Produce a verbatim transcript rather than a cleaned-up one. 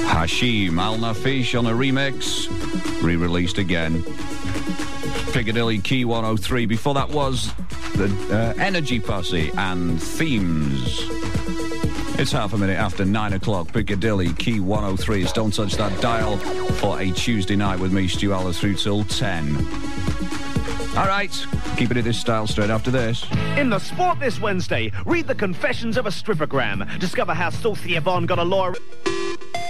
Hashim Al Nafish on a remix, re-released again. Piccadilly Key one oh three. Before that was the uh, Energy Posse and Themes. It's half a minute after nine o'clock. Piccadilly Key one oh three. It's Don't Touch That Dial for a Tuesday night with me, Stu Aller, through till ten. All right, keeping it this style straight after this. In the sport this Wednesday, read the confessions of a strippogram. Discover how Saucy Yvonne got a lawyer...